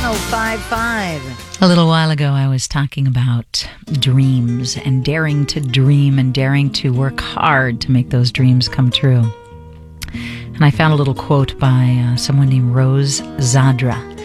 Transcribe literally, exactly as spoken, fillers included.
oh five five. A little while ago, I was talking about dreams and daring to dream and daring to work hard to make those dreams come true. And I found a little quote by uh, someone named Rose Zadra.